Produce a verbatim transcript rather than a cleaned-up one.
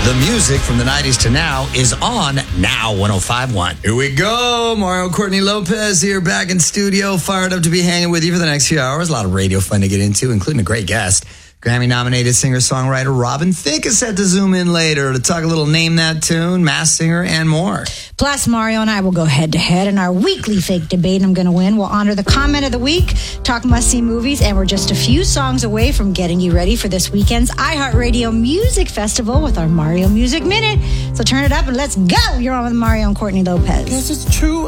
The music from the nineties to now is on Now one oh five point one. Here we go. Mario Courtney Lopez here back in studio, fired up to be hanging with you for the next few hours. A lot of radio fun to get into, including a great guest. Grammy-nominated singer-songwriter Robin Thicke is set to zoom in later to talk a little Name That Tune, Masked Singer, and more. Plus, Mario and I will go head-to-head in our weekly fake debate. I'm going to win. We'll honor the comment of the week, talk must-see movies, and we're just a few songs away from getting you ready for this weekend's iHeartRadio Music Festival with our Mario Music Minute. So turn it up and let's go. You're on with Mario and Courtney Lopez. This is true.